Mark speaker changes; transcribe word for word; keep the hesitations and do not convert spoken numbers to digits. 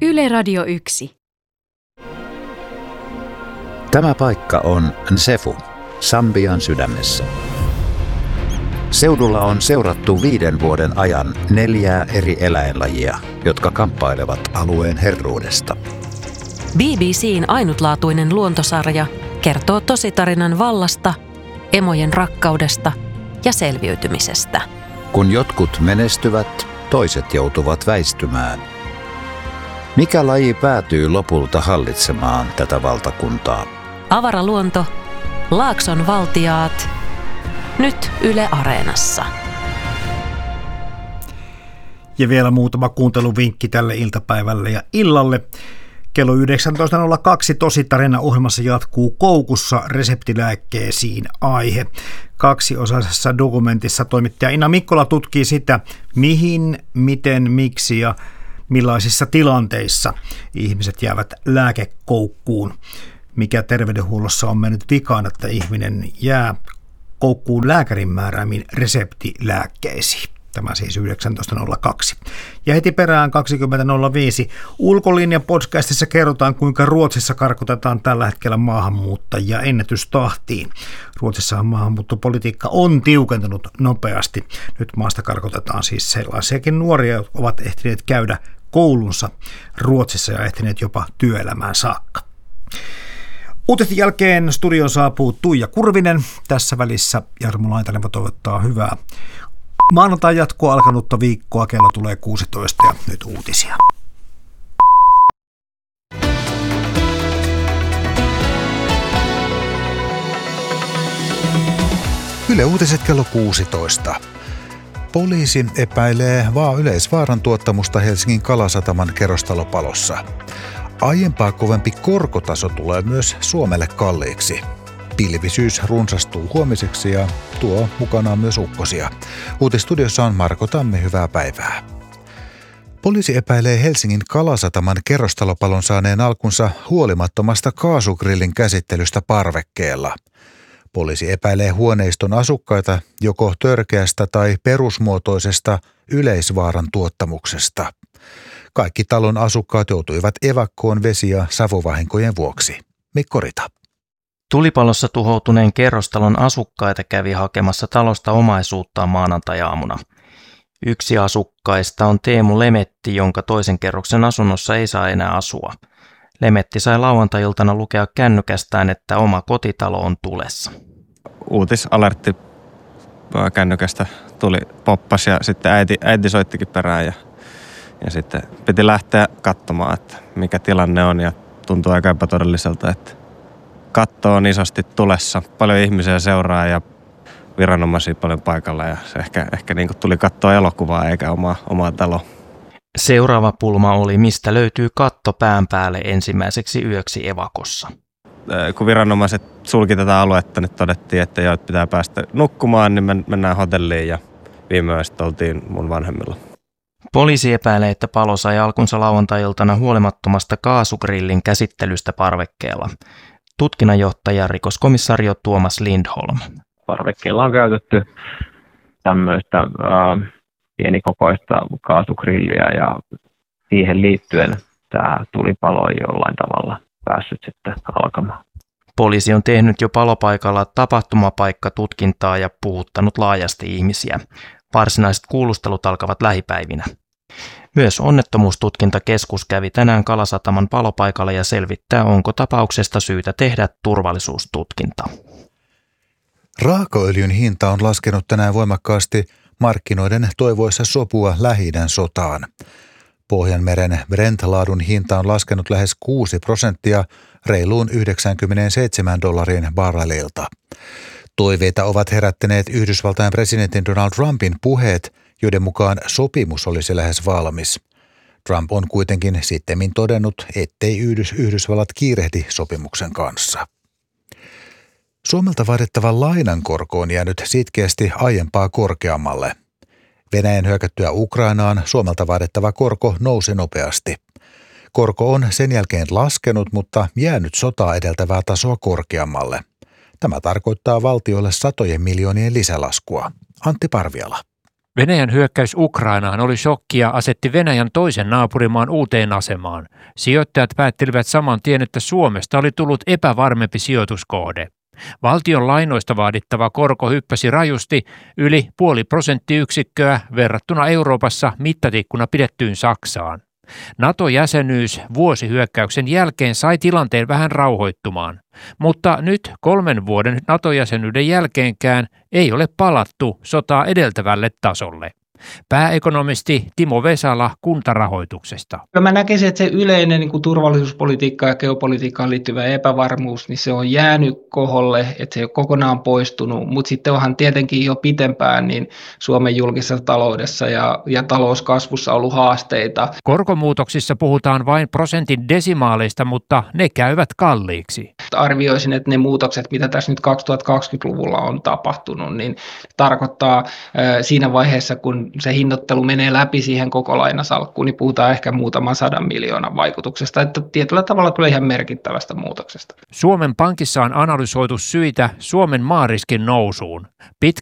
Speaker 1: Yle Radio yksi.
Speaker 2: Tämä paikka on Nsefu, Sambian sydämessä. Seudulla on seurattu viiden vuoden ajan neljää eri eläinlajia, jotka kamppailevat alueen herruudesta.
Speaker 3: B B C:n ainutlaatuinen luontosarja kertoo tositarinan vallasta, emojen rakkaudesta ja selviytymisestä.
Speaker 2: Kun jotkut menestyvät, toiset joutuvat väistymään. Mikä laji päätyy lopulta hallitsemaan tätä valtakuntaa?
Speaker 3: Avaraluonto, Laakson valtiaat, nyt Yle Areenassa.
Speaker 4: Ja vielä muutama kuunteluvinkki tälle iltapäivälle ja illalle. Kello yhdeksäntoista nolla kaksi Tositarina ohjelmassa jatkuu Koukussa reseptilääkkeisiin aihe. Kaksiosaisessa dokumentissa toimittaja Inna Mikkola tutkii sitä, mihin, miten, miksi ja millaisissa tilanteissa ihmiset jäävät lääkekoukkuun. Mikä terveydenhuollossa on mennyt vikaan, että ihminen jää koukkuun lääkärin määräämiin reseptilääkkeisiin. Tämä siis yhdeksäntoista nolla kaksi. Ja heti perään kaksikymmentä nolla viisi Ulkolinjan podcastissa kerrotaan, kuinka Ruotsissa karkotetaan tällä hetkellä maahanmuuttajia ennätystahtiin. Ruotsissahan maahanmuuttopolitiikka on tiukentunut nopeasti. Nyt maasta karkotetaan siis sellaisiakin nuoria, jotka ovat ehtineet käydä koulunsa Ruotsissa ja ehtineet jopa työelämään saakka. Uutisten jälkeen studioon saapuu Tuija Kurvinen. Tässä välissä Jarmo Laitanen toivottaa hyvää maanantai jatkoa alkanutta viikkoa. Kello tulee kuusitoista ja nyt uutisia.
Speaker 5: Yle Uutiset kello kuusitoista. Poliisi epäilee vaan yleisvaaran tuottamusta Helsingin Kalasataman kerrostalopalossa. Aiempaa kovempi korkotaso tulee myös Suomelle kalliiksi. Pilvisyys runsastuu huomiseksi ja tuo mukanaan myös ukkosia. Uutistudiossa on Marko Tamme, hyvää päivää. Poliisi epäilee Helsingin Kalasataman kerrostalopalon saaneen alkunsa huolimattomasta kaasugrillin käsittelystä parvekkeella. Poliisi epäilee huoneiston asukkaita joko törkeästä tai perusmuotoisesta yleisvaaran tuottamuksesta. Kaikki talon asukkaat joutuivat evakkoon vesi- ja savuvahinkojen vuoksi. Mikko Rita.
Speaker 6: Tulipalossa tuhoutuneen kerrostalon asukkaita kävi hakemassa talosta omaisuuttaan maanantai-aamuna. Yksi asukkaista on Teemu Lemetti, jonka toisen kerroksen asunnossa ei saa enää asua. Lemetti sai lauantai-iltana lukea kännykästään, että oma kotitalo on tulessa.
Speaker 7: Uutisalertti kännykästä tuli poppas ja sitten äiti, äiti soittikin perään ja, ja sitten piti lähteä katsomaan, että mikä tilanne on ja tuntuu aika epätodelliselta, että katto on isosti tulessa. Paljon ihmisiä seuraa ja viranomaisia paljon paikalla ja se ehkä, ehkä niin kuin tuli katsoa elokuvaa eikä omaa, omaa taloa.
Speaker 6: Seuraava pulma oli, mistä löytyy katto pään päälle ensimmäiseksi yöksi evakossa.
Speaker 7: Kun viranomaiset sulki tätä aluetta, niin todettiin, että joo, pitää päästä nukkumaan, niin mennään hotelliin ja viime yöstä oltiin mun vanhemmilla.
Speaker 6: Poliisi epäilee, että palo sai alkunsa lauantai-iltana huolimattomasta kaasugrillin käsittelystä parvekkeella. Tutkinnanjohtaja rikoskomissario Tuomas Lindholm.
Speaker 8: Parvekkeella on käytetty tämmöistä äh, pienikokoista kaasugrilliä ja siihen liittyen tämä tulipalo on jollain tavalla päässyt sitten alkamaan.
Speaker 6: Poliisi on tehnyt jo palopaikalla tapahtumapaikkatutkintaa ja puhuttanut laajasti ihmisiä. Varsinaiset kuulustelut alkavat lähipäivinä. Myös onnettomuustutkintakeskus kävi tänään Kalasataman palopaikalla ja selvittää, onko tapauksesta syytä tehdä turvallisuustutkinta.
Speaker 5: Raakaöljyn hinta on laskenut tänään voimakkaasti markkinoiden toivoissa sopua Lähi-idän sotaan. Pohjanmeren Brent-laadun hinta on laskenut lähes kuusi prosenttia reiluun yhdeksänkymmentäseitsemän dollarin barrelilta. Toiveita ovat herättäneet Yhdysvaltain presidentin Donald Trumpin puheet, joiden mukaan sopimus olisi lähes valmis. Trump on kuitenkin sittemmin todennut, ettei Yhdysvallat kiirehdi sopimuksen kanssa. Suomelta vaadittava lainankorko on jäänyt sitkeästi aiempaa korkeammalle. Venäjän hyökättyä Ukrainaan Suomelta vaadittava korko nousi nopeasti. Korko on sen jälkeen laskenut, mutta jäänyt sotaa edeltävää tasoa korkeammalle. Tämä tarkoittaa valtiolle satojen miljoonien lisälaskua. Antti Parviala.
Speaker 1: Venäjän hyökkäys Ukrainaan oli shokki ja asetti Venäjän toisen naapurimaan uuteen asemaan. Sijoittajat päättelivät saman tien, että Suomesta oli tullut epävarmempi sijoituskohde. Valtion lainoista vaadittava korko hyppäsi rajusti yli puoli prosenttiyksikköä verrattuna Euroopassa mittatikkuna pidettyyn Saksaan. NATO-jäsenyys vuosihyökkäyksen jälkeen sai tilanteen vähän rauhoittumaan, mutta nyt kolmen vuoden NATO-jäsenyyden jälkeenkään ei ole palattu sotaa edeltävälle tasolle. Pääekonomisti Timo Vesala Kuntarahoituksesta.
Speaker 9: Mä näkisin, että se yleinen niin kuin turvallisuuspolitiikkaan ja geopolitiikkaan liittyvä epävarmuus, niin se on jäänyt koholle, että se ei ole kokonaan poistunut, mutta sitten onhan tietenkin jo pitempään niin Suomen julkisessa taloudessa ja, ja talouskasvussa ollut haasteita.
Speaker 1: Korkomuutoksissa puhutaan vain prosentin desimaaleista, mutta ne käyvät kalliiksi.
Speaker 9: Arvioisin, että ne muutokset, mitä tässä nyt kaksituhattakaksikymmentäluvulla on tapahtunut, niin tarkoittaa äh, siinä vaiheessa, kun se hinnoittelu menee läpi siihen koko lainasalkkuun, niin puhutaan ehkä muutaman sadan miljoonan vaikutuksesta, että tietyllä tavalla kyllä ihan merkittävästä muutoksesta.
Speaker 1: Suomen Pankissa on analysoitu syitä Suomen maariskin nousuun. Pitkä